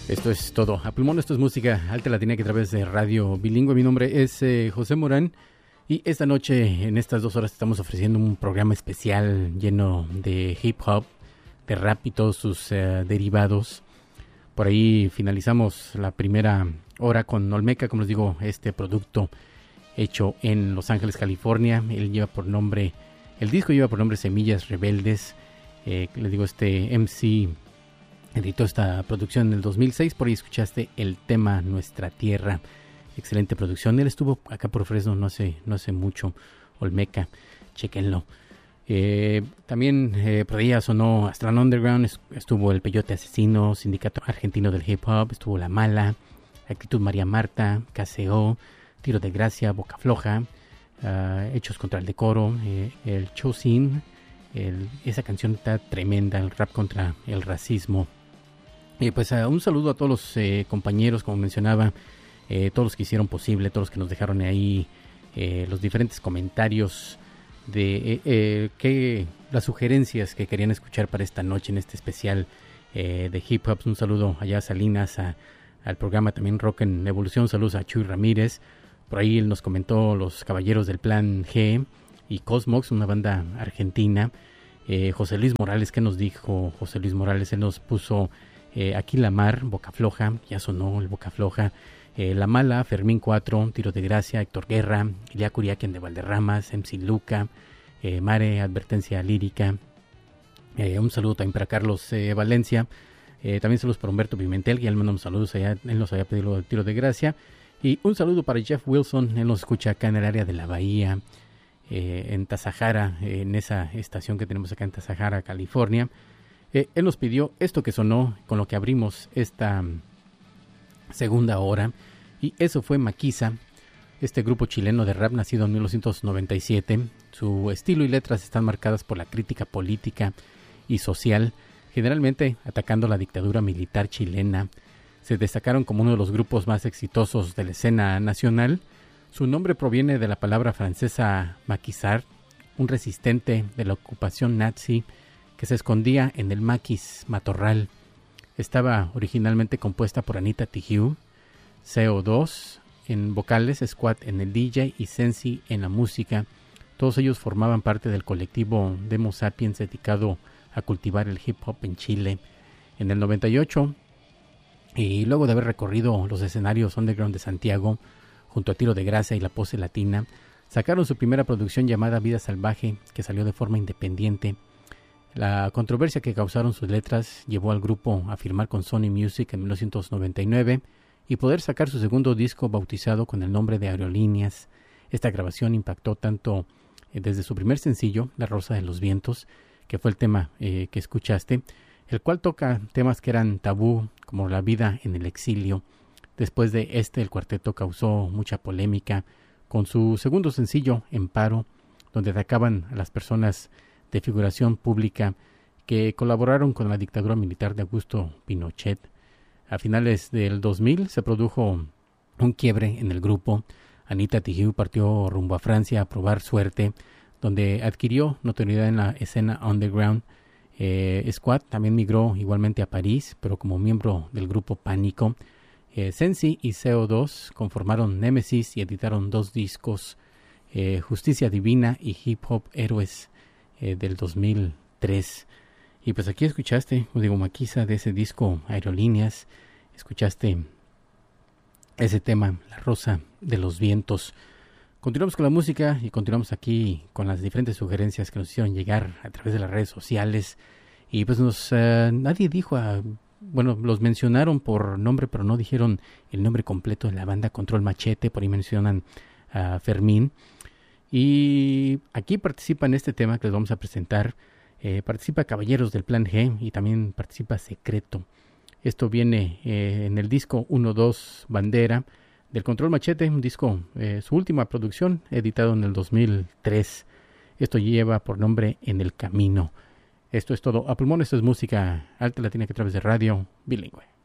Esto es todo. A pulmón, esto es música alta latina que a través de Radio Bilingüe. Mi nombre es José Morán y esta noche, en estas 2 horas, estamos ofreciendo un programa especial lleno de hip hop, de rap y todos sus derivados. Por ahí finalizamos la primera hora con Olmeca, como les digo, este producto hecho en Los Ángeles, California. El disco lleva por nombre Semillas Rebeldes. Les digo, este MC editó esta producción en el 2006, por ahí escuchaste el tema Nuestra Tierra, excelente producción. Él estuvo acá por Fresno no hace mucho, Olmeca, chequenlo. También por ahí sonó Astral Underground, estuvo El Peyote Asesino, Sindicato Argentino del Hip Hop, estuvo La Mala, Actitud María Marta, KCO, Tiro de Gracia, Boca Floja, Hechos contra el Decoro, el Chosin. Esa canción está tremenda, el rap contra el racismo. Pues un saludo a todos los compañeros, como mencionaba, todos los que hicieron posible, todos los que nos dejaron ahí los diferentes comentarios de las sugerencias que querían escuchar para esta noche en este especial de hip hop. Un saludo allá a Salinas, al programa también Rock en Evolución. Saludos a Chuy Ramírez. Por ahí él nos comentó Los Caballeros del Plan G y Cosmox, una banda argentina. José Luis Morales, ¿qué nos dijo José Luis Morales? Él nos puso Aquí la Mar, Boca Floja, ya sonó el Boca Floja. La Mala, Fermín 4, Tiro de Gracia, Héctor Guerra, Ilia Curiaquian de Valderramas, MC Luca, Mare, Advertencia Lírica. Un saludo también para Carlos Valencia. También saludos para Humberto Pimentel, que ya le mandamos saludos allá, él nos había pedido el Tiro de Gracia. Y un saludo para Jeff Wilson, él nos escucha acá en el área de la Bahía, en Tazajara, en esa estación que tenemos acá en Tazajara, California. Él nos pidió esto que sonó con lo que abrimos esta segunda hora, y eso fue Maquisa, este grupo chileno de rap nacido en 1997. Su estilo y letras están marcadas por la crítica política y social, generalmente atacando la dictadura militar chilena. Se destacaron como uno de los grupos más exitosos de la escena nacional. Su nombre proviene de la palabra francesa maquisard, un resistente de la ocupación nazi que se escondía en el maquis matorral. Estaba originalmente compuesta por Anita Tijoux, CO2 en vocales, Squad en el DJ y Sensi en la música. Todos ellos formaban parte del colectivo Demo Sapiens dedicado a cultivar el hip hop en Chile. En el 98, y luego de haber recorrido los escenarios underground de Santiago, junto a Tiro de Gracia y La Pose Latina, sacaron su primera producción llamada Vida Salvaje, que salió de forma independiente. La controversia que causaron sus letras llevó al grupo a firmar con Sony Music en 1999 y poder sacar su segundo disco bautizado con el nombre de Aerolíneas. Esta grabación impactó tanto desde su primer sencillo, La Rosa de los Vientos, que fue el tema que escuchaste, el cual toca temas que eran tabú, como la vida en el exilio. Después de el cuarteto causó mucha polémica con su segundo sencillo, En Paro, donde atacaban a las personas de figuración pública que colaboraron con la dictadura militar de Augusto Pinochet. A finales del 2000 se produjo un quiebre en el grupo. Anita Tijoux partió rumbo a Francia a probar suerte, donde adquirió notoriedad en la escena underground. Squad también migró igualmente a París, pero como miembro del grupo Pánico. Sensi y CO2 conformaron Némesis y editaron 2 discos, Justicia Divina y Hip Hop Héroes, del 2003. Y pues aquí escuchaste, os digo, Maquisa, de ese disco Aerolíneas. Escuchaste ese tema, La Rosa de los Vientos. Continuamos con la música y continuamos aquí con las diferentes sugerencias que nos hicieron llegar a través de las redes sociales. Y pues nadie dijo, los mencionaron por nombre, pero no dijeron el nombre completo de la banda Control Machete. Por ahí mencionan a Fermín. Y aquí participa en este tema que les vamos a presentar, participa Caballeros del Plan G y también participa Secreto. Esto viene en el disco 1-2 Bandera del Control Machete, un disco, su última producción, editado en el 2003. Esto lleva por nombre En el Camino. Esto es todo a pulmón, esto es música alta latina que a través de Radio Bilingüe.